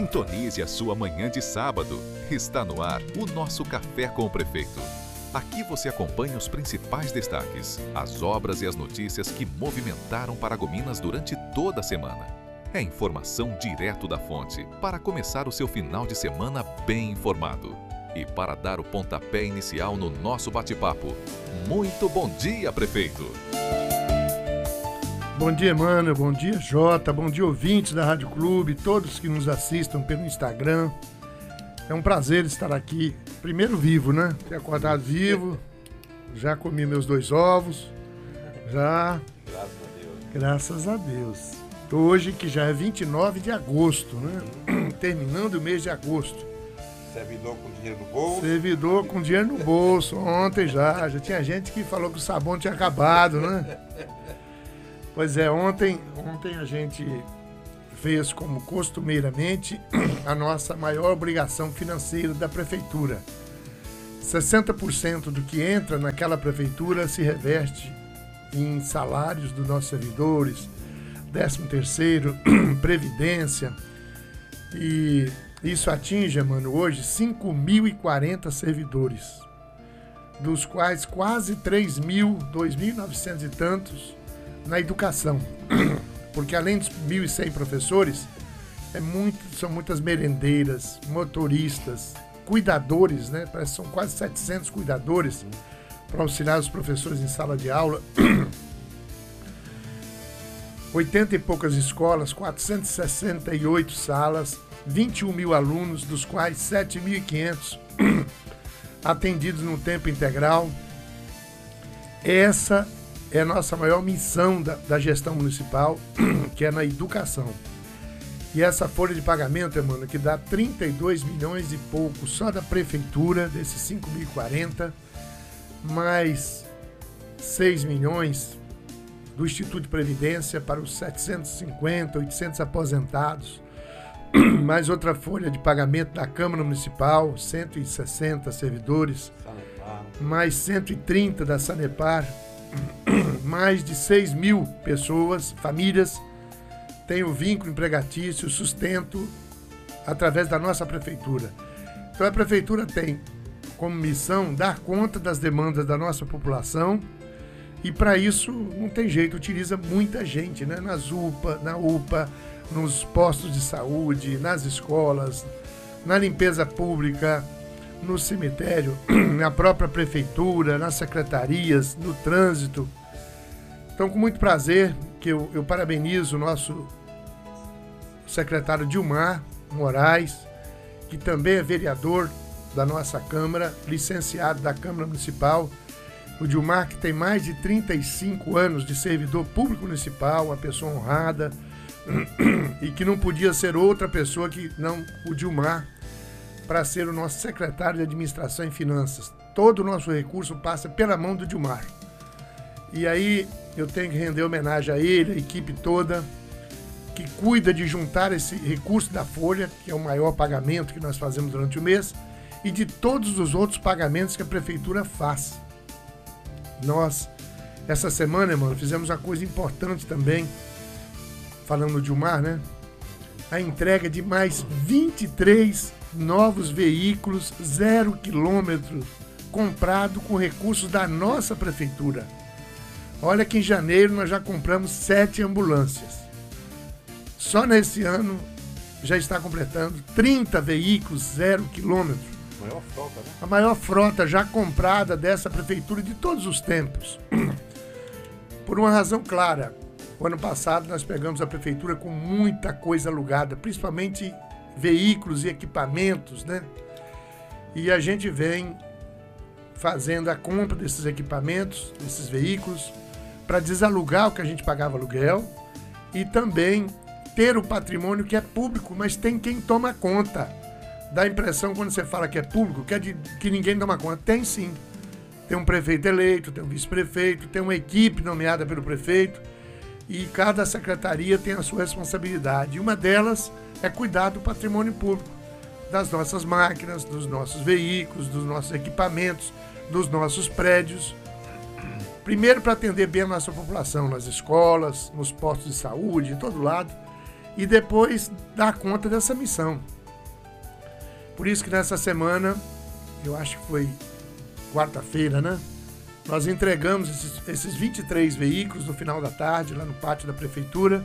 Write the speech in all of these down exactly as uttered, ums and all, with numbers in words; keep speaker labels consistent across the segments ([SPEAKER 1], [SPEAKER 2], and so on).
[SPEAKER 1] Sintonize a sua manhã de sábado. Está no ar o nosso Café com o Prefeito. Aqui você acompanha os principais destaques, as obras e as notícias que movimentaram Paragominas durante toda a semana. É informação direto da fonte para começar o seu final de semana bem informado. E para dar o pontapé inicial no nosso bate-papo. Muito bom dia, Prefeito!
[SPEAKER 2] Bom dia, Emmanuel. Bom dia, Jota. Bom dia, ouvintes da Rádio Clube, todos que nos assistam pelo Instagram. É um prazer estar aqui, primeiro vivo, né? Ter acordado vivo, já comi meus dois ovos, já...
[SPEAKER 3] Graças a Deus.
[SPEAKER 2] Graças a Deus. Hoje, que já é vinte e nove de agosto, né? Terminando o mês de agosto.
[SPEAKER 3] Servidor com dinheiro no bolso.
[SPEAKER 2] Servidor com dinheiro no bolso. Ontem já, já tinha gente que falou que o sabão tinha acabado, né? Pois é, ontem, ontem a gente fez, como costumeiramente, a nossa maior obrigação financeira da prefeitura. sessenta por cento do que entra naquela prefeitura se reverte em salários dos nossos servidores, décimo terceiro, previdência. E isso atinge, mano, hoje cinco mil e quarenta servidores, dos quais quase três mil, dois mil e novecentos e tantos na educação, porque além dos mil e cem professores, é muito, são muitas merendeiras, motoristas, cuidadores, né? Parece que são quase setecentos cuidadores para auxiliar os professores em sala de aula, oitenta e poucas escolas, quatrocentas e sessenta e oito salas, vinte e um mil alunos, dos quais sete mil e quinhentos atendidos no tempo integral. Essa é a nossa maior missão da, da gestão municipal, que é na educação. E essa folha de pagamento, Emmanuel, que dá trinta e dois milhões e pouco só da prefeitura, desses cinco mil e quarenta, mais seis milhões do Instituto de Previdência para os setecentos e cinquenta, oitocentos aposentados, mais outra folha de pagamento da Câmara Municipal, cento e sessenta servidores, Sanepar, mais cento e trinta da Sanepar, mais de seis mil pessoas, famílias, têm o vínculo empregatício, o sustento através da nossa prefeitura. Então a prefeitura tem como missão dar conta das demandas da nossa população e para isso não tem jeito, utiliza muita gente, né? Nas U P A, na U P A, nos postos de saúde, nas escolas, na limpeza pública, no cemitério, na própria prefeitura, nas secretarias, no trânsito. Então, com muito prazer, que eu, eu parabenizo o nosso secretário Dilmar Moraes, que também é vereador da nossa Câmara, licenciado da Câmara Municipal. O Dilmar, que tem mais de trinta e cinco anos de servidor público municipal, uma pessoa honrada, e que não podia ser outra pessoa que não o Dilmar, para ser o nosso secretário de Administração e Finanças. Todo o nosso recurso passa pela mão do Dilmar. E aí eu tenho que render homenagem a ele, a equipe toda, que cuida de juntar esse recurso da folha, que é o maior pagamento que nós fazemos durante o mês, e de todos os outros pagamentos que a prefeitura faz. Nós, essa semana, mano, fizemos uma coisa importante também, falando do Dilmar, né? A entrega de mais vinte e três novos veículos zero quilômetro comprado com recursos da nossa prefeitura. Olha que em janeiro nós já compramos sete ambulâncias. Só nesse ano já está completando trinta veículos zero quilômetro.
[SPEAKER 3] Maior frota, né?
[SPEAKER 2] A maior frota já comprada dessa prefeitura de todos os tempos. Por uma razão clara. O ano passado nós pegamos a prefeitura com muita coisa alugada, principalmente veículos e equipamentos, né? E a gente vem fazendo a compra desses equipamentos, desses veículos, para desalugar o que a gente pagava aluguel e também ter o patrimônio que é público, mas tem quem toma conta. Dá a impressão quando você fala que é público, que, é de, que ninguém toma conta. Tem sim. Tem um prefeito eleito, tem um vice-prefeito, tem uma equipe nomeada pelo prefeito e cada secretaria tem a sua responsabilidade. E uma delas é cuidar do patrimônio público, das nossas máquinas, dos nossos veículos, dos nossos equipamentos, dos nossos prédios. Primeiro, para atender bem a nossa população, nas escolas, nos postos de saúde, em todo lado. e depois dar conta dessa missão. Por isso que nessa semana, eu acho que foi quarta-feira, né? Nós entregamos esses, esses vinte e três veículos no final da tarde, lá no pátio da prefeitura,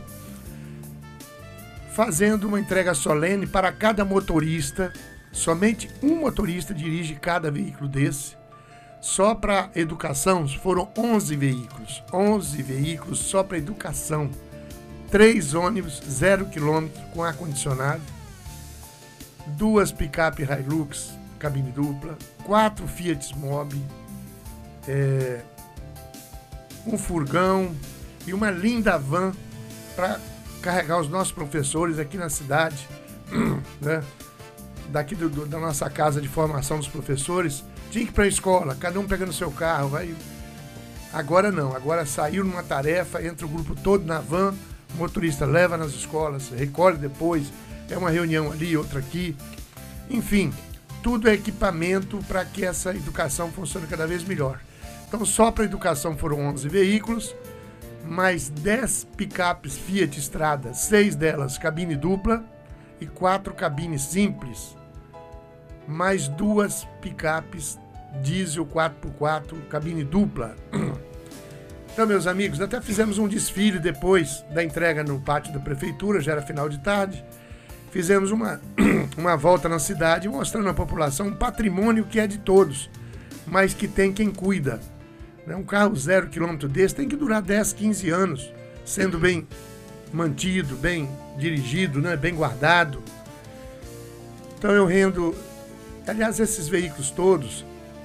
[SPEAKER 2] fazendo uma entrega solene para cada motorista. Somente um motorista dirige cada veículo desse. Só para educação foram onze veículos. onze veículos só para educação. Três ônibus, zero quilômetro, com ar-condicionado. Duas picape Hilux, cabine dupla. Quatro Fiat Mobi. É, um furgão e uma linda van para carregar os nossos professores aqui na cidade, né? Daqui do, do, da nossa casa de formação dos professores. Tinha que ir para a escola, cada um pegando seu carro. Vai. Agora não, agora saiu numa tarefa, entra o grupo todo na van, o motorista leva nas escolas, recolhe depois, é uma reunião ali, outra aqui. Enfim, tudo é equipamento para que essa educação funcione cada vez melhor. Então, só para a educação foram onze veículos, mais dez picapes Fiat Strada, seis delas cabine dupla e quatro cabines simples, mais duas picapes diesel quatro por quatro, cabine dupla. Então, meus amigos, até fizemos um desfile depois da entrega no pátio da prefeitura, já era final de tarde. Fizemos uma, uma volta na cidade mostrando à população um patrimônio que é de todos, mas que tem quem cuida. Um carro zero quilômetro desse tem que durar dez, quinze anos, sendo bem mantido, bem dirigido, né? Bem guardado. Então eu rendo... Aliás, esses veículos todos,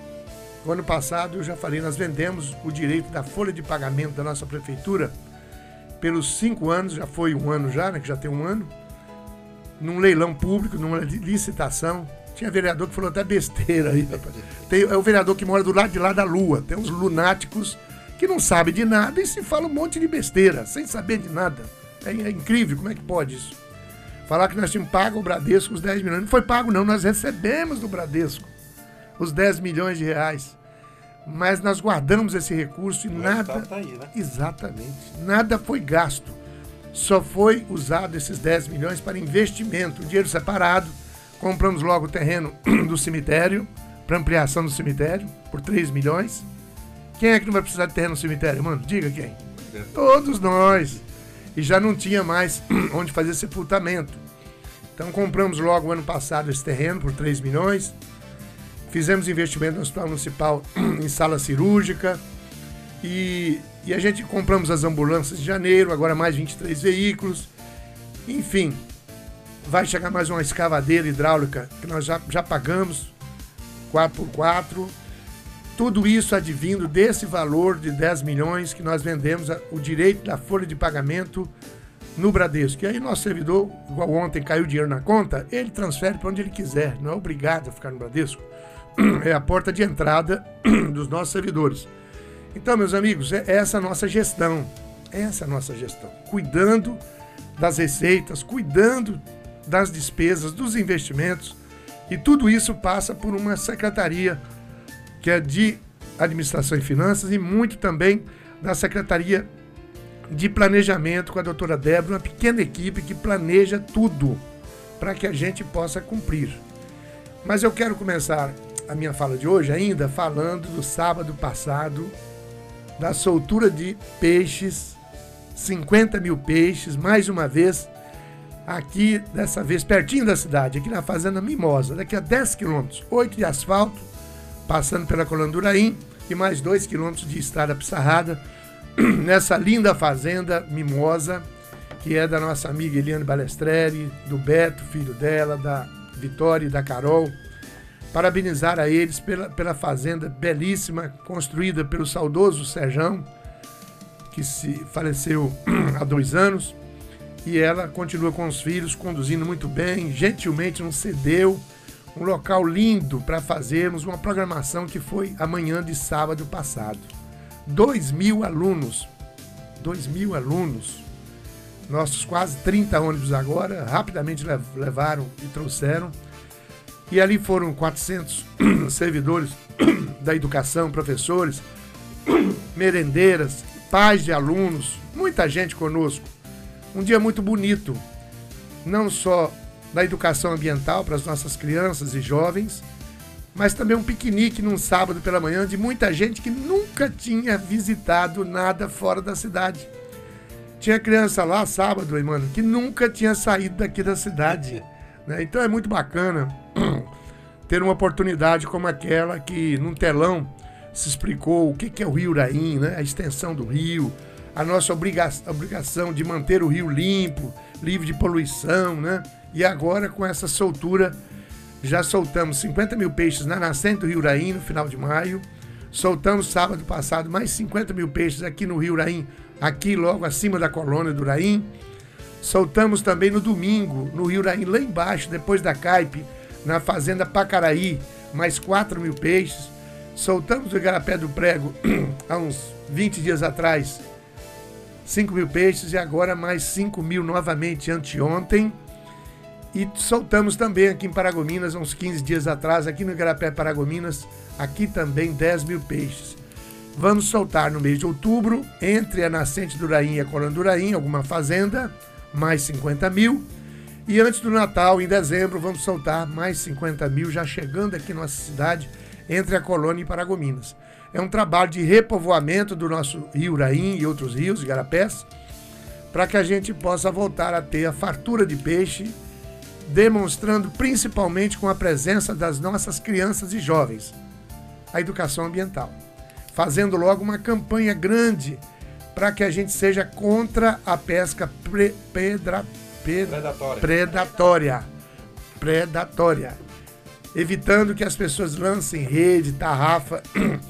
[SPEAKER 2] o ano passado, eu já falei, nós vendemos o direito da folha de pagamento da nossa prefeitura pelos cinco anos, já foi um ano já, né? Que já tem um ano, num leilão público, numa licitação. Tinha vereador que falou até besteira aí, rapaz. Tem, é o vereador que mora do lado de lá da lua. Tem uns lunáticos que não sabem de nada e se fala um monte de besteira, sem saber de nada. É, é incrível, como é que pode isso? Falar que nós tínhamos pago o Bradesco os dez milhões. Não foi pago não, nós recebemos do Bradesco os dez milhões de reais. Mas nós guardamos esse recurso e o nada...
[SPEAKER 3] Tá aí, né?
[SPEAKER 2] Exatamente. Nada foi gasto. Só foi usado esses dez milhões para investimento. O dinheiro separado. Compramos logo o terreno do cemitério, para ampliação do cemitério, por três milhões. Quem é que não vai precisar de terreno no cemitério, mano? Diga quem. É. Todos nós. E já não tinha mais onde fazer sepultamento. Então compramos logo ano passado esse terreno por três milhões. Fizemos investimento no Hospital Municipal em sala cirúrgica. E, e a gente compramos as ambulâncias de janeiro, agora mais vinte e três veículos. Enfim... Vai chegar mais uma escavadeira hidráulica que nós já, já pagamos, quatro por quatro. Tudo isso advindo desse valor de dez milhões que nós vendemos o direito da folha de pagamento no Bradesco. E aí nosso servidor, igual ontem caiu dinheiro na conta, ele transfere para onde ele quiser, não é obrigado a ficar no Bradesco. É a porta de entrada dos nossos servidores. Então, meus amigos, é essa a nossa gestão. Essa é a nossa gestão. Cuidando das receitas, cuidando das despesas, dos investimentos, e tudo isso passa por uma secretaria que é de Administração e Finanças e muito também da Secretaria de Planejamento com a doutora Débora, uma pequena equipe que planeja tudo para que a gente possa cumprir. Mas eu quero começar a minha fala de hoje ainda falando do sábado passado, da soltura de peixes, cinquenta mil peixes, mais uma vez, aqui, dessa vez, pertinho da cidade, aqui na Fazenda Mimosa, daqui a dez quilômetros, oito de asfalto, passando pela Colanduraim, e mais dois quilômetros de estrada pissarrada, nessa linda Fazenda Mimosa, que é da nossa amiga Eliane Balestreri, do Beto, filho dela, da Vitória e da Carol. Parabenizar a eles pela, pela fazenda belíssima, construída pelo saudoso Serjão, que se faleceu há dois anos. E ela continua com os filhos, conduzindo muito bem, gentilmente nos cedeu um local lindo para fazermos uma programação que foi amanhã de sábado passado. Dois mil alunos, dois mil alunos, nossos quase trinta ônibus agora, rapidamente levaram e trouxeram. E ali foram quatrocentos servidores da educação, professores, merendeiras, pais de alunos, muita gente conosco. Um dia muito bonito. não só da educação ambiental para as nossas crianças e jovens, mas também um piquenique num sábado pela manhã de muita gente que nunca tinha visitado nada fora da cidade. Tinha criança lá sábado, hein, mano, que nunca tinha saído daqui da cidade, né? Então é muito bacana ter uma oportunidade como aquela que num telão se explicou o que é o Rio Uraim, né? A extensão do rio, a nossa obriga- obrigação de manter o rio limpo, livre de poluição, né? E agora com essa soltura, já soltamos cinquenta mil peixes na nascente do Rio Uraim no final de maio, soltamos sábado passado mais cinquenta mil peixes aqui no Rio Uraim, aqui logo acima da colônia do Uraim, soltamos também no domingo no Rio Uraim, lá embaixo, depois da Caipe, na fazenda Pacaraí, mais quatro mil peixes, soltamos no Igarapé do Prego, há uns vinte dias atrás, cinco mil peixes e agora mais cinco mil novamente anteontem. E soltamos também aqui em Paragominas, uns quinze dias atrás, aqui no Igarapé Paragominas, aqui também dez mil peixes. Vamos soltar no mês de outubro, entre a nascente do Uraim e a colônia do Uraim, alguma fazenda, mais cinquenta mil. E antes do Natal, em dezembro, vamos soltar mais cinquenta mil, já chegando aqui na nossa cidade, entre a colônia e Paragominas. É um trabalho de repovoamento do nosso Rio Uraim e outros rios, igarapés, para que a gente possa voltar a ter a fartura de peixe, demonstrando principalmente com a presença das nossas crianças e jovens a educação ambiental, fazendo logo uma campanha grande para que a gente seja contra a pesca pre, pedra, pedra, predatória. predatória, predatória, evitando que as pessoas lancem rede, tarrafa,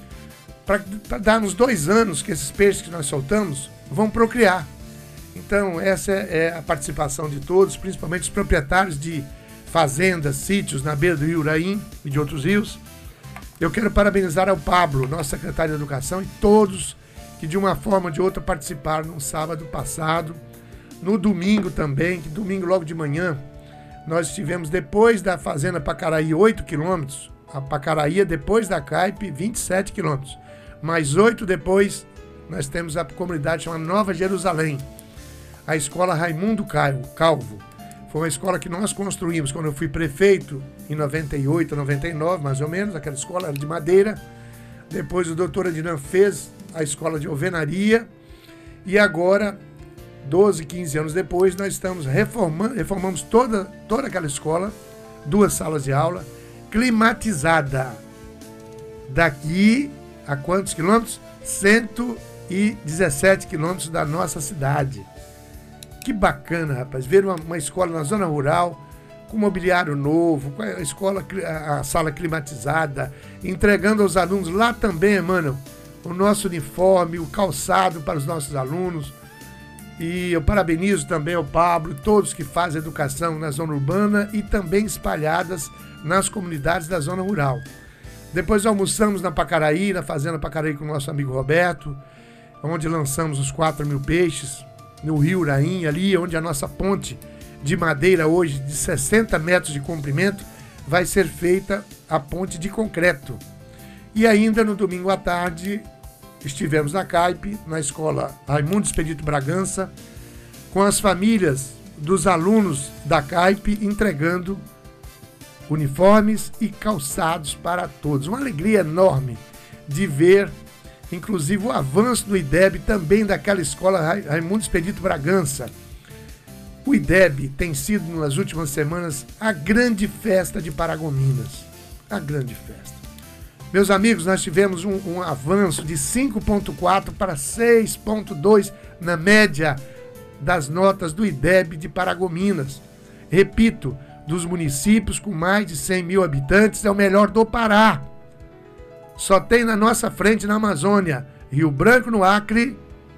[SPEAKER 2] para dar uns dois anos que esses peixes que nós soltamos vão procriar. Então, essa é a participação de todos, principalmente os proprietários de fazendas, sítios na beira do Rio Uraim e de outros rios. Eu quero parabenizar ao Pablo, nosso secretário de Educação, e todos que de uma forma ou de outra participaram no sábado passado, no domingo também, que domingo logo de manhã, nós estivemos depois da fazenda Pacaraí, oito quilômetros, a Pacaraí depois da Caipe, vinte e sete quilômetros, mais oito depois, nós temos a comunidade chamada Nova Jerusalém, a escola Raimundo Calvo. Foi uma escola que nós construímos quando eu fui prefeito, em noventa e oito, noventa e nove, mais ou menos. Aquela escola era de madeira. Depois o doutor Adinan fez a escola de alvenaria. E agora, doze, quinze anos depois, nós estamos reformando, reformamos toda, toda aquela escola, duas salas de aula, climatizada. Daqui a quantos quilômetros? cento e dezessete quilômetros da nossa cidade. Que bacana, rapaz, ver uma, uma escola na zona rural, com mobiliário novo, com a escola, a, a sala climatizada, entregando aos alunos lá também, mano, o nosso uniforme, o calçado para os nossos alunos. E eu parabenizo também ao Pablo, todos que fazem educação na zona urbana e também espalhadas nas comunidades da zona rural. Depois almoçamos na Pacaraí, na fazenda Pacaraí com o nosso amigo Roberto, onde lançamos os quatro mil peixes, no Rio Uraim, ali onde a nossa ponte de madeira hoje de sessenta metros de comprimento vai ser feita a ponte de concreto. E ainda no domingo à tarde estivemos na Caipe, na escola Raimundo Expedito Bragança, com as famílias dos alunos da Caipe entregando uniformes e calçados para todos. Uma alegria enorme de ver inclusive o avanço do I D E B também daquela escola Raimundo Expedito Bragança. O I D E B tem sido, nas últimas semanas, a grande festa de Paragominas. A grande festa. Meus amigos, nós tivemos um, um avanço de cinco vírgula quatro para seis vírgula dois na média das notas do I D E B de Paragominas. Repito, dos municípios com mais de cem mil habitantes, é o melhor do Pará. Só tem na nossa frente, na Amazônia, Rio Branco no Acre,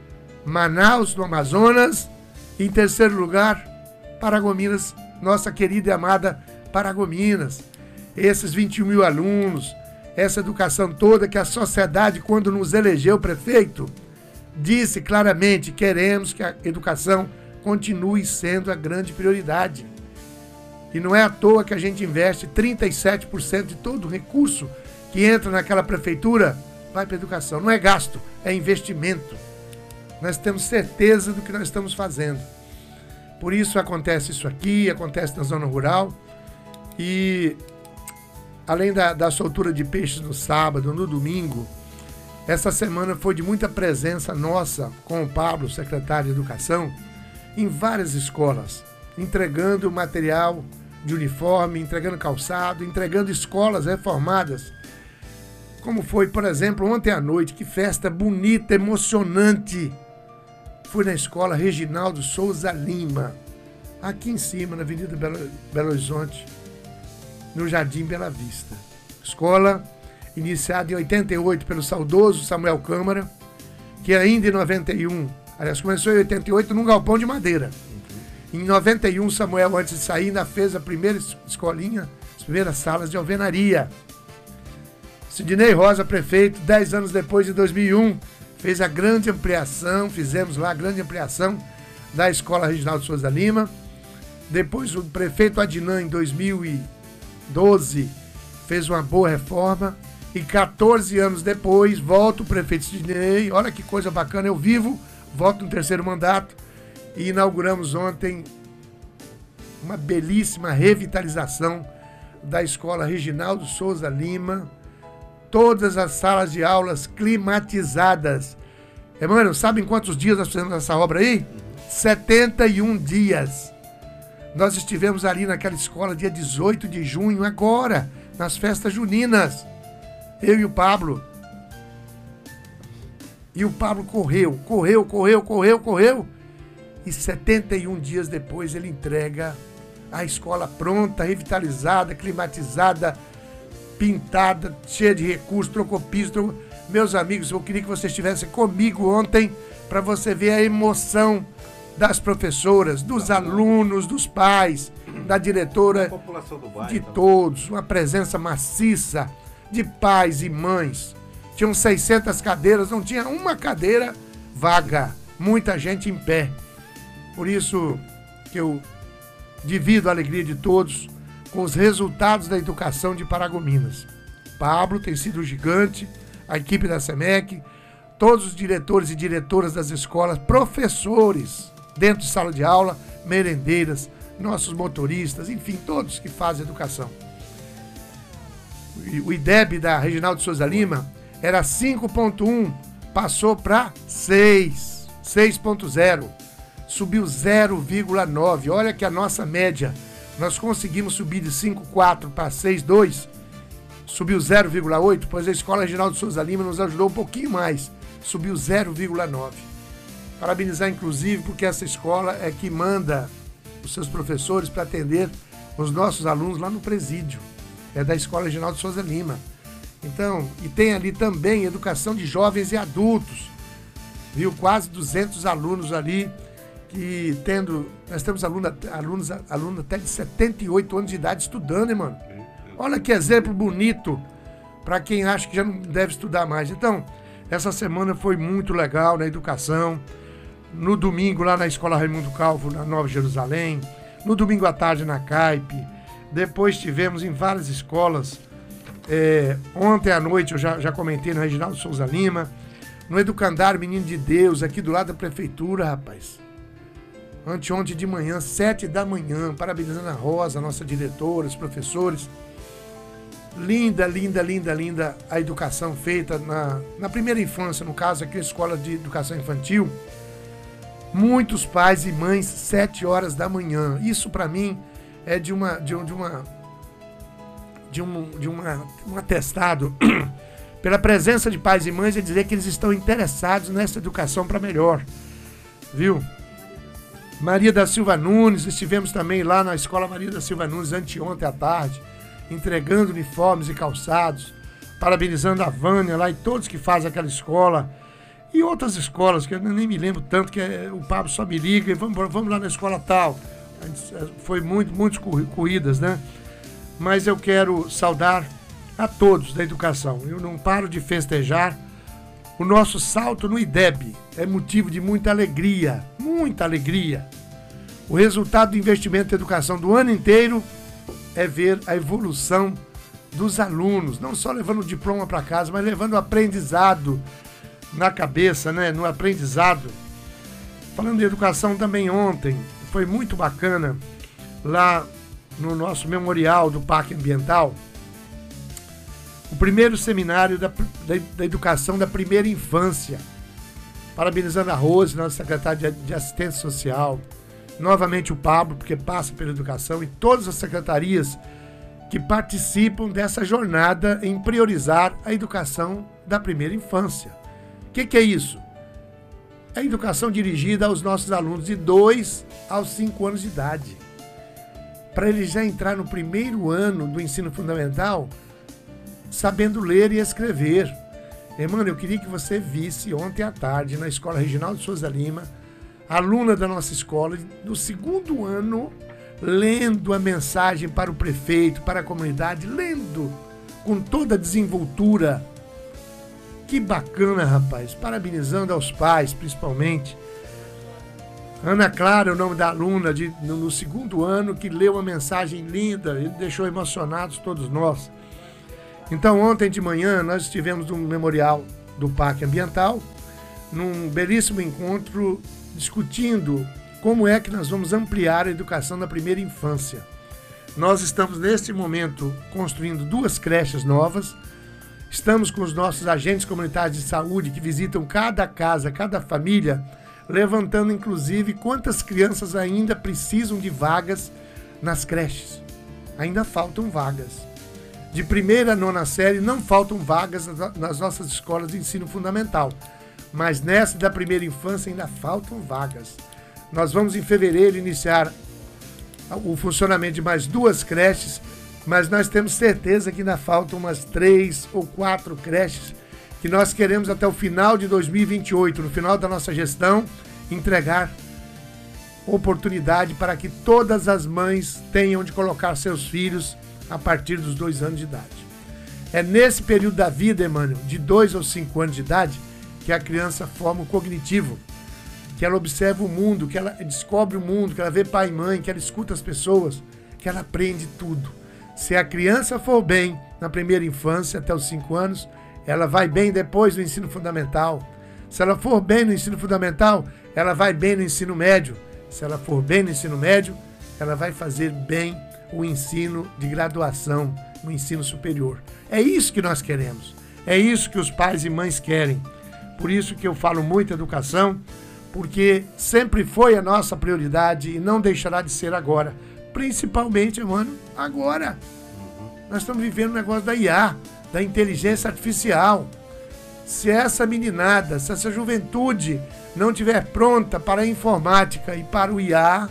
[SPEAKER 2] Manaus no Amazonas, e em terceiro lugar, Paragominas, nossa querida e amada Paragominas. Esses vinte e um mil alunos, essa educação toda que a sociedade, quando nos elegeu prefeito, disse claramente: queremos que a educação continue sendo a grande prioridade. E não é à toa que a gente investe trinta e sete por cento de todo o recurso que entra naquela prefeitura, vai para a educação. Não é gasto, é investimento. Nós temos certeza do que nós estamos fazendo. Por isso acontece isso aqui, acontece na zona rural. E além da, da soltura de peixes no sábado, no domingo, essa semana foi de muita presença nossa com o Pablo, secretário de Educação, em várias escolas, entregando material de uniforme, entregando calçado, entregando escolas reformadas. Como foi, por exemplo, ontem à noite, que festa bonita, emocionante. Fui na escola Reginaldo Souza Lima, aqui em cima, na Avenida Belo, Belo Horizonte, no Jardim Bela Vista. Escola iniciada em oitenta e oito pelo saudoso Samuel Câmara, que ainda em noventa e um, aliás, começou em oitenta e oito num galpão de madeira. Uhum. Em noventa e um, Samuel, antes de sair, ainda fez a primeira escolinha, as primeiras salas de alvenaria. Sidney Rosa, prefeito, dez anos depois, de dois mil e um, fez a grande ampliação, fizemos lá a grande ampliação da Escola Reginaldo Souza Lima. Depois o prefeito Adnan, em dois mil e doze, fez uma boa reforma. E quatorze anos depois, volta o prefeito Sidney. Olha que coisa bacana, eu vivo, volto no terceiro mandato. E inauguramos ontem uma belíssima revitalização da Escola Reginaldo Souza Lima. Todas as salas de aulas climatizadas. É, mano, sabem quantos dias nós fizemos essa obra aí? setenta e um dias. Nós estivemos ali naquela escola dia dezoito de junho, agora, nas festas juninas. Eu e o Pablo. E o Pablo correu, correu, correu, correu, correu. E setenta e um dias depois ele entrega a escola pronta, revitalizada, climatizada, pintada, cheia de recursos, trocou piso. Trocou... Meus amigos, eu queria que vocês estivessem comigo ontem para você ver a emoção das professoras, dos alunos, dos pais, da diretora,
[SPEAKER 3] da população do bairro,
[SPEAKER 2] de
[SPEAKER 3] também.
[SPEAKER 2] Todos. Uma presença maciça de pais e mães. Tinham seiscentas cadeiras, não tinha uma cadeira vaga. Muita gente em pé. Por isso que eu divido a alegria de todos com os resultados da educação de Paragominas. Pablo tem sido um gigante, a equipe da SEMEC, todos os diretores e diretoras das escolas, professores dentro de sala de aula, merendeiras, nossos motoristas, enfim, todos que fazem educação. O I D E B da Reginaldo Souza Lima era cinco ponto um, passou para seis, seis ponto zero, subiu zero vírgula nove. Olha que a nossa média, nós conseguimos subir de cinco vírgula quatro para seis vírgula dois, subiu zero vírgula oito, pois a Escola Reginaldo Souza Lima nos ajudou um pouquinho mais, subiu zero vírgula nove. Parabenizar, inclusive, porque essa escola é que manda os seus professores para atender os nossos alunos lá no presídio. É da Escola Reginaldo Souza Lima. Então, e tem ali também educação de jovens e adultos. Viu? Quase duzentos alunos ali, que tendo... Nós temos alunos, alunos, alunos até de setenta e oito anos de idade estudando, hein, mano? Olha que exemplo bonito para quem acha que já não deve estudar mais. Então, essa semana foi muito legal na educação. No domingo, lá na Escola Raimundo Calvo, na Nova Jerusalém. No domingo à tarde, na Caipe. Depois tivemos em várias escolas. É, ontem à noite, eu já, já comentei no Reginaldo Souza Lima. No Educandário Menino de Deus, aqui do lado da prefeitura, rapaz. Anteontem de manhã, sete da manhã, parabenizando a Rosa, a nossa diretora, os professores. Linda, linda, linda, linda a educação feita na, na primeira infância, no caso aqui, a Escola de Educação Infantil. Muitos pais e mães, sete horas da manhã. Isso para mim é de uma de, um, de uma de um, de uma, um atestado pela presença de pais e mães, é dizer que eles estão interessados nessa educação para melhor, viu? Maria da Silva Nunes, estivemos também lá na Escola Maria da Silva Nunes anteontem à tarde, entregando uniformes e calçados, parabenizando a Vânia lá e todos que fazem aquela escola. E outras escolas, que eu nem me lembro tanto, que é, o Pablo só me liga e vamos, vamos lá na escola tal. Foi muito, muitas corridas, né? Mas eu quero saudar a todos da educação. Eu não paro de festejar. O nosso salto no I D E B é motivo de muita alegria, muita alegria. O resultado do investimento em educação do ano inteiro é ver a evolução dos alunos, não só levando o diploma para casa, mas levando o aprendizado na cabeça, né, no aprendizado. Falando de educação também ontem, foi muito bacana lá no nosso memorial do Parque Ambiental, o primeiro seminário da, da, da educação da primeira infância. Parabenizando a Rose, nossa secretária de, de assistência social, novamente o Pablo, porque passa pela educação, e todas as secretarias que participam dessa jornada em priorizar a educação da primeira infância. O que, que é isso? É a educação dirigida aos nossos alunos de dois aos cinco anos de idade. Para eles já entrar no primeiro ano do ensino fundamental sabendo ler e escrever. Emmanuel, eu queria que você visse ontem à tarde na Escola Reginaldo Souza Lima, aluna da nossa escola, do segundo ano, lendo a mensagem para o prefeito, para a comunidade, lendo com toda a desenvoltura. Que bacana, rapaz. Parabenizando aos pais, principalmente. Ana Clara, o nome da aluna de, no, no segundo ano, que leu uma mensagem linda e deixou emocionados todos nós. Então, ontem de manhã, nós estivemos no memorial do Parque Ambiental, num belíssimo encontro, discutindo como é que nós vamos ampliar a educação da primeira infância. Nós estamos, neste momento, construindo duas creches novas. Estamos com os nossos agentes comunitários de saúde que visitam cada casa, cada família, levantando, inclusive, quantas crianças ainda precisam de vagas nas creches. Ainda faltam vagas. De primeira a nona série, não faltam vagas nas nossas escolas de ensino fundamental. Mas nessa da primeira infância ainda faltam vagas. Nós vamos, em fevereiro, iniciar o funcionamento de mais duas creches, mas nós temos certeza que ainda faltam umas três ou quatro creches que nós queremos até o final de dois mil e vinte e oito, no final da nossa gestão, entregar oportunidade para que todas as mães tenham onde colocar seus filhos a partir dos dois anos de idade. É nesse período da vida, Emmanuel, de dois ou cinco anos de idade, que a criança forma o cognitivo, que ela observa o mundo, que ela descobre o mundo, que ela vê pai e mãe, que ela escuta as pessoas, que ela aprende tudo. Se a criança for bem na primeira infância, até os cinco anos, ela vai bem depois no ensino fundamental. Se ela for bem no ensino fundamental, ela vai bem no ensino médio. Se ela for bem no ensino médio, ela vai fazer bem o ensino de graduação, o ensino superior. É isso que nós queremos. É isso que os pais e mães querem. Por isso que eu falo muito educação, porque sempre foi a nossa prioridade e não deixará de ser agora. Principalmente, mano, agora. Nós estamos vivendo o negócio da I A, da inteligência artificial. Se essa meninada, se essa juventude não estiver pronta para a informática e para o I A,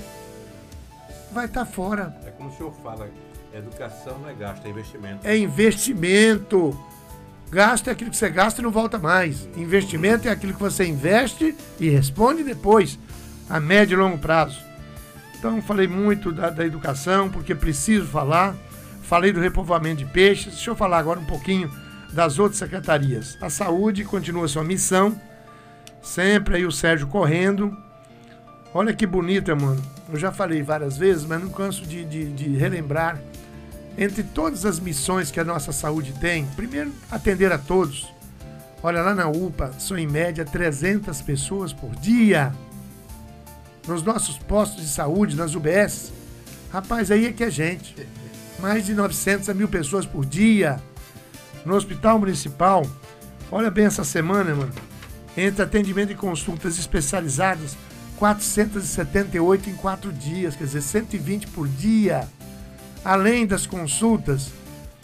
[SPEAKER 2] vai estar fora.
[SPEAKER 3] É como o senhor fala, educação não é gasto, é investimento.
[SPEAKER 2] É investimento. Gasto é aquilo que você gasta e não volta mais. Investimento é aquilo que você investe e responde depois, a médio e longo prazo. Então, falei muito da, da educação, porque preciso falar. Falei do repovoamento de peixes. Deixa eu falar agora um pouquinho das outras secretarias. A saúde continua sua missão. Sempre aí o Sérgio correndo. Olha que bonita, mano. Eu já falei várias vezes, mas não canso de, de, de relembrar. Entre todas as missões que a nossa saúde tem, primeiro, atender a todos. Olha, lá na U P A, são em média trezentas pessoas por dia. Nos nossos postos de saúde, nas U B S, rapaz, aí é que é gente. Mais de novecentas a mil pessoas por dia. No Hospital Municipal, olha bem essa semana, mano. Entre atendimento e consultas especializadas, quatrocentos e setenta e oito em quatro dias, quer dizer, cento e vinte por dia. Além das consultas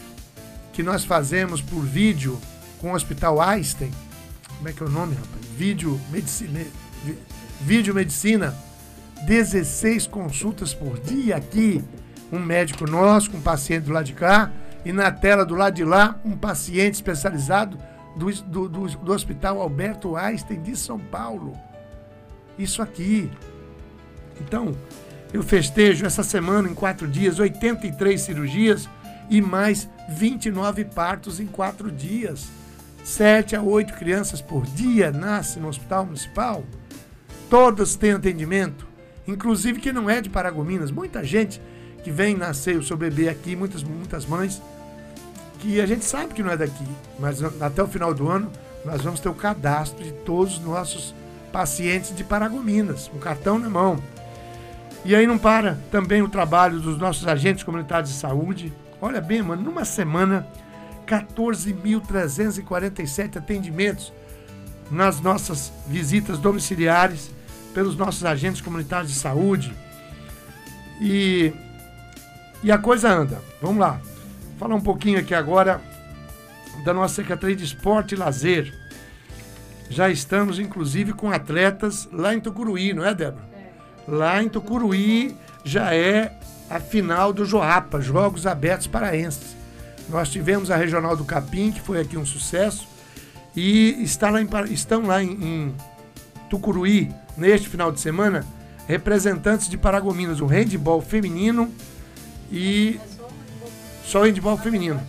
[SPEAKER 2] que nós fazemos por vídeo com o Hospital Einstein, como é que é o nome, rapaz? Vídeo medicina, vídeo medicina, dezesseis consultas por dia aqui, um médico nosso com um paciente do lado de cá, e na tela do lado de lá, um paciente especializado do, do, do, do Hospital Alberto Einstein de São Paulo. Isso aqui. Então, eu festejo essa semana, em quatro dias, oitenta e três cirurgias e mais vinte e nove partos em quatro dias. Sete a oito crianças por dia nascem no Hospital Municipal. Todas têm atendimento, inclusive que não é de Paragominas. Muita gente que vem nascer o seu bebê aqui, muitas, muitas mães, que a gente sabe que não é daqui, mas até o final do ano nós vamos ter o cadastro de todos os nossos pacientes de Paragominas, um cartão na mão. E aí não para também o trabalho dos nossos agentes comunitários de saúde. Olha bem, mano, numa semana, quatorze mil trezentos e quarenta e sete atendimentos nas nossas visitas domiciliares pelos nossos agentes comunitários de saúde. E, e a coisa anda. Vamos lá. Falar um pouquinho aqui agora da nossa Secretaria de Esporte e Lazer. Já estamos, inclusive, com atletas lá em Tucuruí, não é, Débora? É. Lá em Tucuruí já é a final do Joapa, Jogos Abertos Paraenses. Nós tivemos a Regional do Capim, que foi aqui um sucesso, e está lá em, estão lá em, em Tucuruí, neste final de semana, representantes de Paragominas, o handebol feminino e... Só o handebol feminino.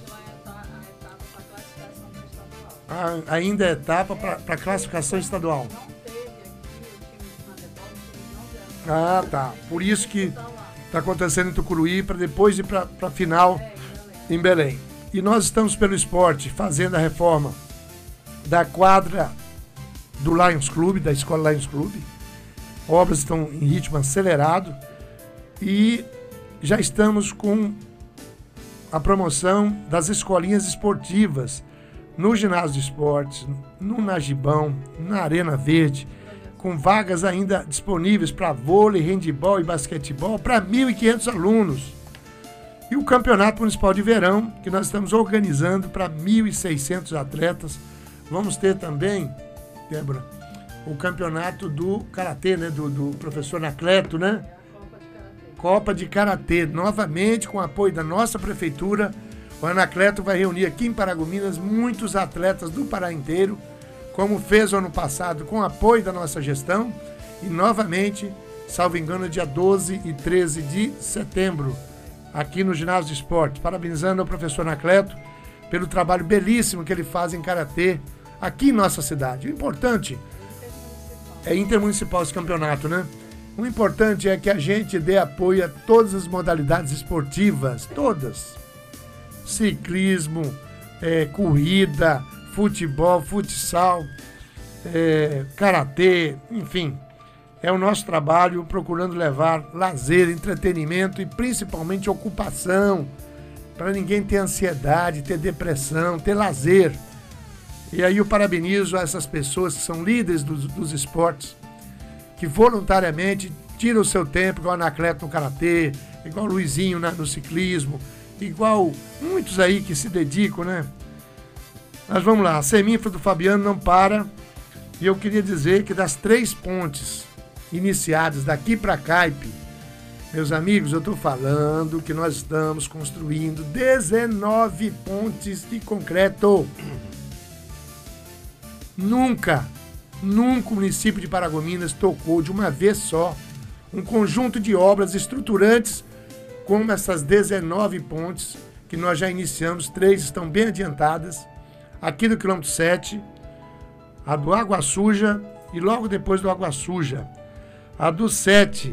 [SPEAKER 2] Ah, ainda é etapa para classificação estadual. Ah, tá. Por isso que está acontecendo em Tucuruí, para depois ir para a final em Belém. E nós estamos pelo esporte fazendo a reforma da quadra do Lions Club, da Escola Lions Club. Obras estão em ritmo acelerado e já estamos com a promoção das escolinhas esportivas no ginásio de esportes, no Nagibão, na Arena Verde, com vagas ainda disponíveis para vôlei, handebol e basquetebol para mil e quinhentos alunos. E o Campeonato Municipal de Verão, que nós estamos organizando para mil e seiscentos atletas. Vamos ter também, Débora, o campeonato do Karatê, né? Do, do professor Anacleto, né? Copa de Karatê, novamente com o apoio da nossa prefeitura. O Anacleto vai reunir aqui em Paragominas muitos atletas do Pará inteiro, como fez o ano passado com o apoio da nossa gestão. E novamente, salvo engano, dia doze e treze de setembro, aqui no Ginásio de Esporte. Parabenizando ao professor Anacleto pelo trabalho belíssimo que ele faz em Karatê aqui em nossa cidade. O importante é intermunicipal esse campeonato, né? O importante é que a gente dê apoio a todas as modalidades esportivas, todas. Ciclismo, é, corrida, futebol, futsal, é, karatê, enfim. É o nosso trabalho procurando levar lazer, entretenimento e principalmente ocupação, para ninguém ter ansiedade, ter depressão, ter lazer. E aí eu parabenizo a essas pessoas que são líderes dos, dos esportes, que voluntariamente tiram o seu tempo, igual o Anacleto no karatê, igual o Luizinho na, no ciclismo, igual muitos aí que se dedicam, né? Mas vamos lá, a Seminfra do Fabiano não para, e eu queria dizer que das três pontes iniciadas daqui para Caipe, meus amigos, eu estou falando que nós estamos construindo dezenove pontes de concreto. Nunca, nunca o município de Paragominas tocou de uma vez só um conjunto de obras estruturantes como essas dezenove pontes que nós já iniciamos. Três estão bem adiantadas, aqui do quilômetro sete, a do Água Suja e logo depois do Água Suja. A do sete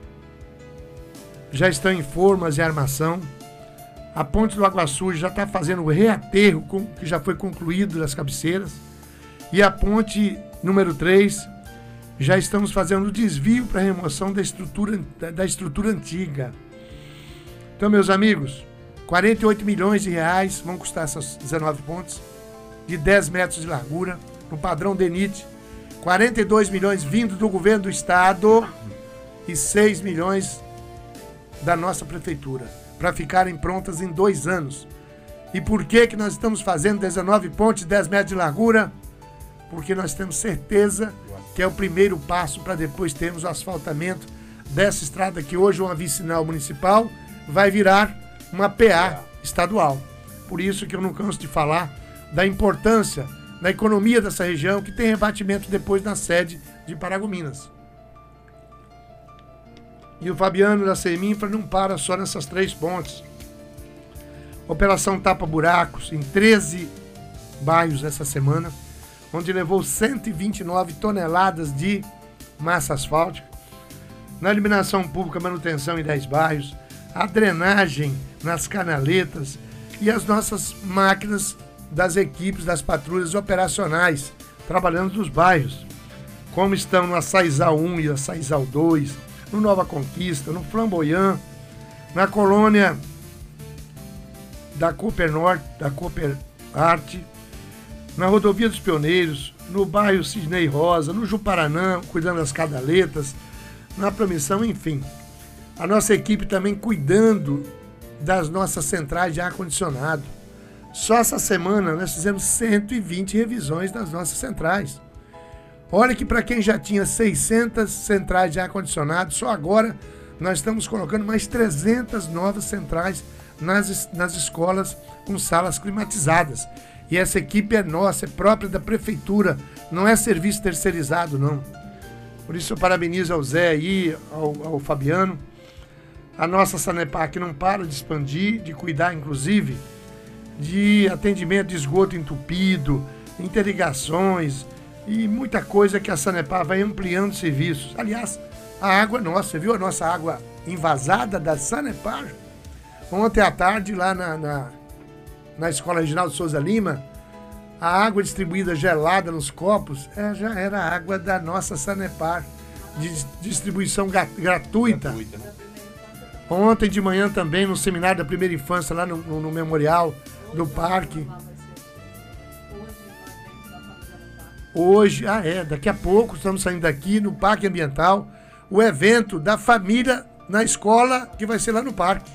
[SPEAKER 2] já está em formas e armação. A ponte do Água Suja já está fazendo o reaterro, que já foi concluído das cabeceiras. E a ponte número três, já estamos fazendo o desvio para remoção da estrutura, da estrutura antiga. Então, meus amigos, quarenta e oito milhões de reais vão custar essas dezenove pontes, de dez metros de largura, no padrão D E N I T. quarenta e dois milhões vindo do governo do estado e seis milhões da nossa prefeitura, para ficarem prontas em dois anos. E por que que nós estamos fazendo dezenove pontes, dez metros de largura? Porque nós temos certeza que é o primeiro passo para depois termos o asfaltamento dessa estrada que hoje é uma vicinal municipal, vai virar uma P A estadual. Por isso que eu não canso de falar da importância da economia dessa região, que tem rebatimento depois na sede de Paragominas. E o Fabiano da Seminfra não para só nessas três pontes. Operação Tapa Buracos em treze bairros essa semana, onde levou cento e vinte e nove toneladas de massa asfáltica. Na iluminação pública, manutenção em dez bairros, a drenagem nas canaletas e as nossas máquinas das equipes das patrulhas operacionais trabalhando nos bairros, como estão no Açaizal um e Açaizal dois, no Nova Conquista, no Flamboyant, na colônia da Cooper Norte, da Cooper Arte, na Rodovia dos Pioneiros, no bairro Sidney Rosa, no Juparanã, cuidando das cadaletas, na Promissão, enfim. A nossa equipe também cuidando das nossas centrais de ar-condicionado. Só essa semana nós fizemos cento e vinte revisões das nossas centrais. Olha que para quem já tinha seiscentas centrais de ar-condicionado, só agora nós estamos colocando mais trezentas novas centrais nas, nas escolas com salas climatizadas. E essa equipe é nossa, é própria da prefeitura, não é serviço terceirizado, não. Por isso eu parabenizo ao Zé aí, ao, ao Fabiano. A nossa Sanepar que não para de expandir, de cuidar inclusive de atendimento de esgoto entupido, interligações e muita coisa que a Sanepar vai ampliando serviços. Aliás, a água é nossa, você viu a nossa água envasada da Sanepar? Ontem à tarde, lá na, na, na Escola Reginaldo Souza Lima, a água distribuída gelada nos copos é, já era a água da nossa Sanepar, de distribuição ga, gratuita. gratuita né? Ontem de manhã também, no seminário da primeira infância, lá no, no, no memorial do parque. Hoje, ah é, daqui a pouco estamos saindo daqui no Parque Ambiental, o evento da família na escola, que vai ser lá no parque.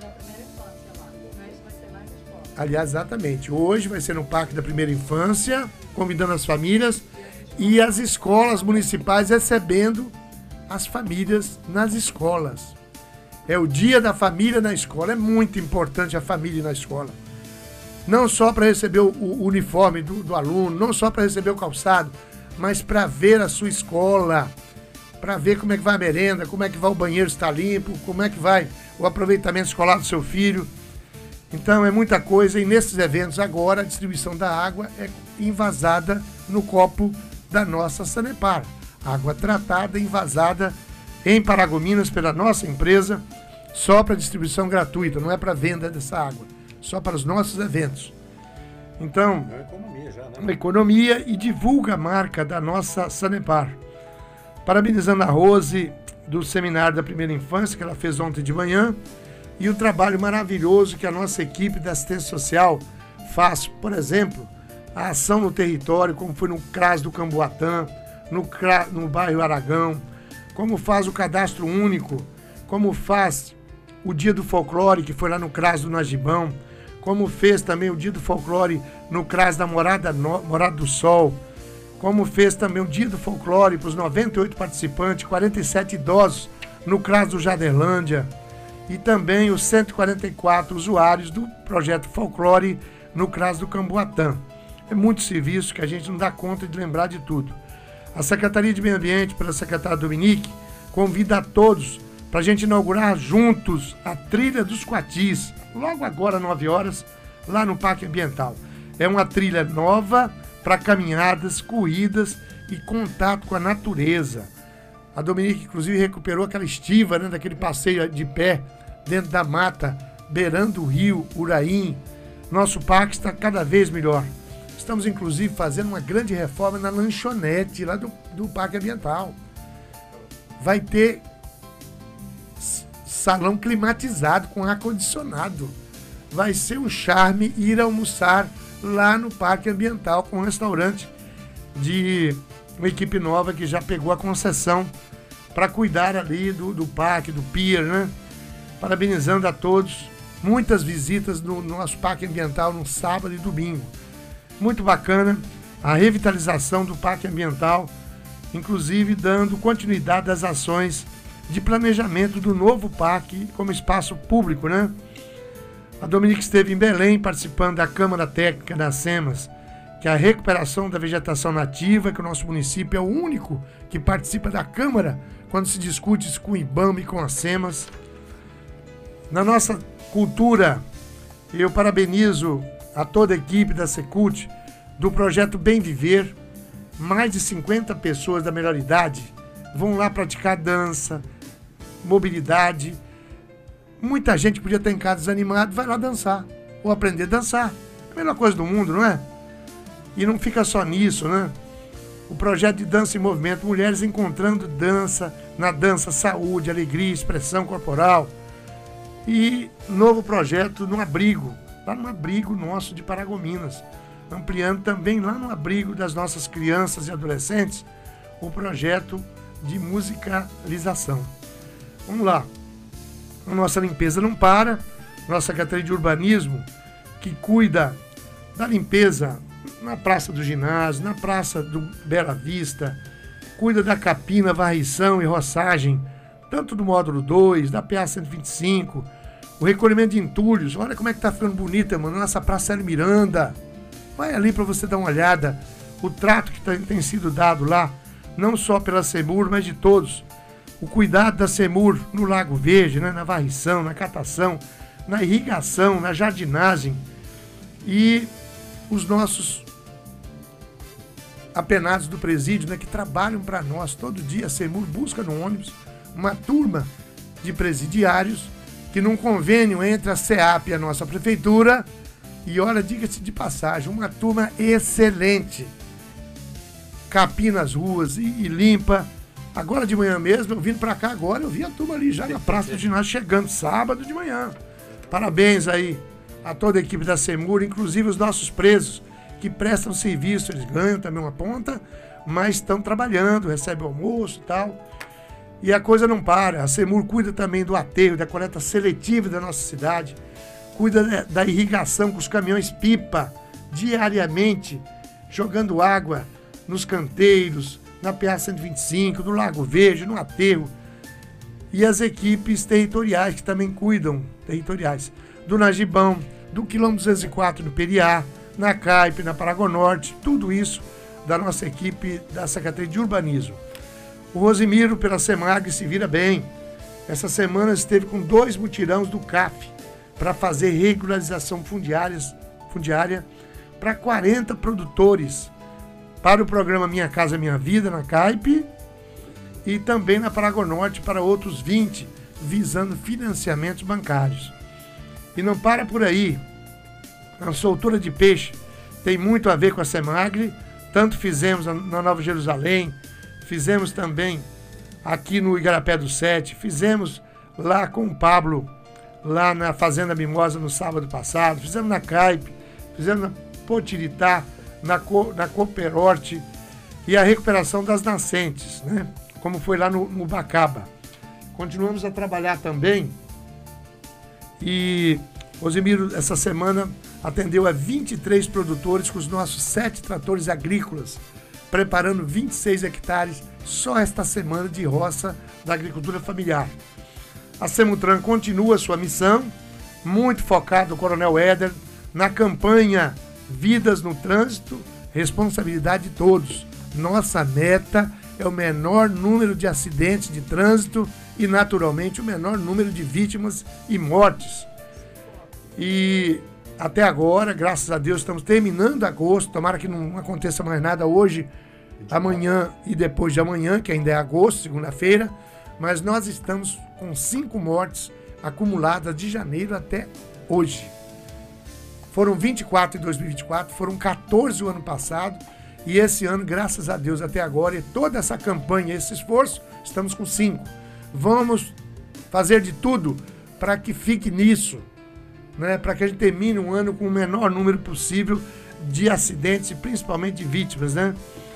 [SPEAKER 2] Aliás, exatamente, hoje vai ser no Parque da Primeira Infância, convidando as famílias e as escolas municipais recebendo as famílias nas escolas. É o dia da família na escola, é muito importante a família na escola. Não só para receber o, o uniforme do, do aluno, não só para receber o calçado, mas para ver a sua escola, para ver como é que vai a merenda, como é que vai o banheiro estar limpo, como é que vai o aproveitamento escolar do seu filho. Então é muita coisa e nesses eventos agora a distribuição da água é envasada no copo da nossa Sanepar. Água tratada, envasada em Paragominas pela nossa empresa, só para distribuição gratuita, não é para venda dessa água, só para os nossos eventos. Então, é uma economia já, né? Uma economia e divulga a marca da nossa Sanepar. Parabenizando a Rose do Seminário da Primeira Infância, que ela fez ontem de manhã, e o trabalho maravilhoso que a nossa equipe da assistência social faz. Por exemplo, a ação no território, como foi no CRAS do Camboatã, no, CRA, no bairro Aragão, como faz o cadastro único, como faz o Dia do Folclore, que foi lá no CRAS do Najibão, como fez também o Dia do Folclore no CRAS da Morada, no, Morada do Sol, como fez também o Dia do Folclore para os noventa e oito participantes, quarenta e sete idosos no CRAS do Jaderlândia, e também os cento e quarenta e quatro usuários do projeto Folclore no CRAS do Camboatã. É muito serviço que a gente não dá conta de lembrar de tudo. A Secretaria de Meio Ambiente, pela secretária Dominique, convida a todos para a gente inaugurar juntos a Trilha dos Coatis, logo agora, nove horas, lá no Parque Ambiental. É uma trilha nova para caminhadas, corridas e contato com a natureza. A Dominique, inclusive, recuperou aquela estiva, né, daquele passeio de pé dentro da mata, beirando o rio Uraim. Nosso parque está cada vez melhor. Estamos, inclusive, fazendo uma grande reforma na lanchonete lá do, do Parque Ambiental. Vai ter salão climatizado com ar-condicionado. Vai ser um charme ir almoçar lá no Parque Ambiental com um restaurante de uma equipe nova que já pegou a concessão para cuidar ali do, do parque, do pier, né? Parabenizando a todos. Muitas visitas no, no nosso Parque Ambiental no sábado e domingo. Muito bacana a revitalização do Parque Ambiental, inclusive dando continuidade às ações de planejamento do novo parque como espaço público, né? A Dominique esteve em Belém participando da Câmara Técnica das SEMAS, que é a recuperação da vegetação nativa, que o nosso município é o único que participa da Câmara quando se discute isso com o IBAMA e com as SEMAS. Na nossa cultura, eu parabenizo a toda a equipe da Secult do projeto Bem Viver. Mais de cinquenta pessoas da melhor idade vão lá praticar dança, mobilidade. Muita gente podia estar em casa desanimado, vai lá dançar, ou aprender a dançar. A melhor coisa do mundo, não é? E não fica só nisso, né? o projeto de dança e movimento, mulheres encontrando dança, na dança, saúde, alegria, expressão corporal. E novo projeto no abrigo, lá no abrigo nosso de Paragominas, ampliando também lá no abrigo das nossas crianças e adolescentes, o projeto de musicalização. Vamos lá, a nossa limpeza não para, nossa Secretaria de Urbanismo, que cuida da limpeza na Praça do Ginásio, na Praça do Bela Vista, cuida da capina, varrição e roçagem, tanto do módulo dois, da P A cento e vinte e cinco, o recolhimento de entulhos. Olha como é que tá ficando bonita, mano, nossa Praça Hélio Miranda. Vai ali para você dar uma olhada, o trato que tem sido dado lá, não só pela SEMUR, mas de todos. O cuidado da SEMUR no Lago Verde, né, na varrição, na catação, na irrigação, na jardinagem. E os nossos apenados do presídio, né, que trabalham para nós todo dia. A SEMUR busca no ônibus uma turma de presidiários que, num convênio entre a SEAP e a nossa prefeitura, e olha, diga-se de passagem, uma turma excelente, capina as ruas e, e limpa. Agora de manhã mesmo, eu vindo para cá agora, eu vi a turma ali já na Praça do Ginásio chegando sábado de manhã. Parabéns aí a toda a equipe da SEMUR, inclusive os nossos presos que prestam serviço, eles ganham também uma ponta, mas estão trabalhando, recebem almoço e tal. E a coisa não para. A SEMUR cuida também do aterro, da coleta seletiva da nossa cidade, cuida da irrigação com os caminhões pipa, diariamente, jogando água nos canteiros, na P A cento e vinte e cinco, no Lago Verde, no aterro. E as equipes territoriais que também cuidam, territoriais, do Nagibão, do quilômetro duzentos e quatro do Periá, na CAIP, na Paragonorte, tudo isso da nossa equipe da Secretaria de Urbanismo. O Rosimiro, pela SEMAG, se vira bem. Essa semana esteve com dois mutirões do C A F para fazer regularização fundiárias, fundiária para quarenta produtores, para o programa Minha Casa Minha Vida, na CAIP, e também na Paragonorte para outros vinte, visando financiamentos bancários. E não para por aí. A soltura de peixe tem muito a ver com a SEMAGRE, tanto fizemos na Nova Jerusalém, fizemos também aqui no Igarapé do Sete, fizemos lá com o Pablo, lá na Fazenda Mimosa no sábado passado, fizemos na CAIP, fizemos na Potiritá, na, Co, na Cooperorte, e a recuperação das nascentes, né? Como foi lá no, no Bacaba. Continuamos a trabalhar também, e Rosimiro, essa semana, atendeu a vinte e três produtores com os nossos sete tratores agrícolas, preparando vinte e seis hectares só esta semana de roça da agricultura familiar. A Semutran continua sua missão, muito focado o Coronel Éder, na campanha Vidas no Trânsito, responsabilidade de todos. Nossa meta é o menor número de acidentes de trânsito e, naturalmente, o menor número de vítimas e mortes. E até agora, graças a Deus, estamos terminando agosto, tomara que não aconteça mais nada hoje, amanhã e depois de amanhã, que ainda é agosto, segunda-feira, mas nós estamos com cinco mortes acumuladas de janeiro até hoje. Foram vinte e quatro em dois mil e vinte e quatro, foram quatorze o ano passado, e esse ano, graças a Deus, até agora, e toda essa campanha, esse esforço, estamos com cinco. Vamos fazer de tudo para que fique nisso, né? Para que a gente termine um ano com o menor número possível de acidentes e principalmente de vítimas, né?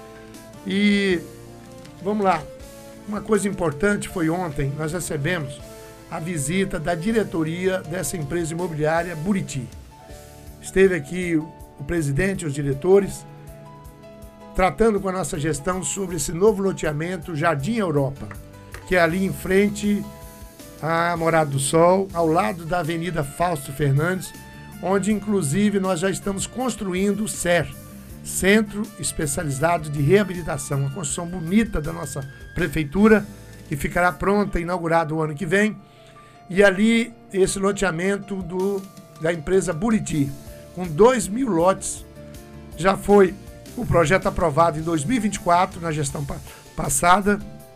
[SPEAKER 2] E vamos lá, uma coisa importante foi ontem, nós recebemos a visita da diretoria dessa empresa imobiliária Buriti. Esteve aqui o, o presidente e os diretores tratando com a nossa gestão sobre esse novo loteamento Jardim Europa, que é ali em frente à Morada do Sol, ao lado da Avenida Fausto Fernandes, onde inclusive nós já estamos construindo o C E R, Centro Especializado de Reabilitação, uma construção bonita da nossa prefeitura, que ficará pronta, inaugurada o ano que vem. E ali, esse loteamento do, da empresa Buriti, com dois mil lotes, já foi o projeto aprovado em dois mil e vinte e quatro, na gestão pa- passada,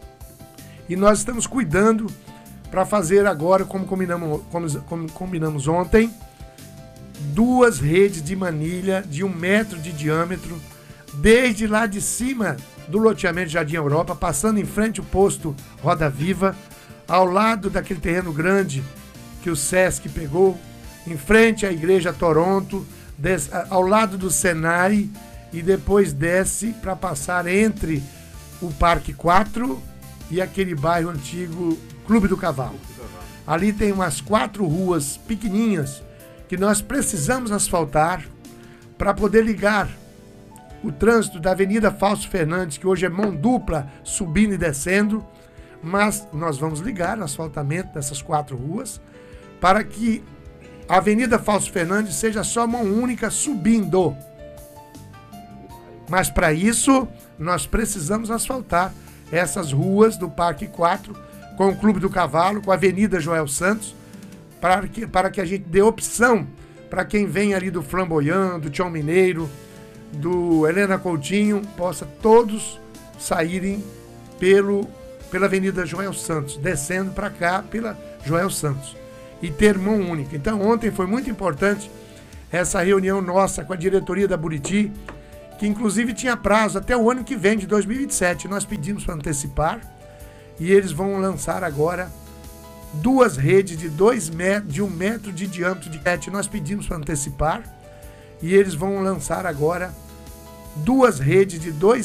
[SPEAKER 2] e nós estamos cuidando para fazer agora, como combinamos, como, como combinamos ontem, duas redes de manilha de um metro de diâmetro, desde lá de cima do loteamento Jardim Europa, passando em frente ao posto Roda Viva, ao lado daquele terreno grande que o Sesc pegou, em frente à Igreja Toronto, des, ao lado do Senai, e depois desce para passar entre o Parque quatro e aquele bairro antigo Clube do Cavalo. Ali tem umas quatro ruas pequenininhas que nós precisamos asfaltar para poder ligar o trânsito da Avenida Fausto Fernandes, que hoje é mão dupla, subindo e descendo, mas nós vamos ligar o asfaltamento dessas quatro ruas para que a Avenida Fausto Fernandes seja só mão única subindo. Mas para isso, nós precisamos asfaltar essas ruas do Parque quatro, com o Clube do Cavalo, com a Avenida Joel Santos, para que, para que a gente dê opção para quem vem ali do Flamboyant, do Tião Mineiro, do Helena Coutinho, possa todos saírem pelo, pela Avenida Joel Santos, descendo para cá pela Joel Santos, e ter mão única. Então ontem foi muito importante essa reunião nossa com a diretoria da Buriti, que inclusive tinha prazo até o ano que vem, de dois mil e vinte e sete. Nós pedimos para antecipar e eles vão lançar agora duas redes de, dois metros, de um metro de diâmetro de sete. Nós pedimos para antecipar e eles vão lançar agora duas redes de dois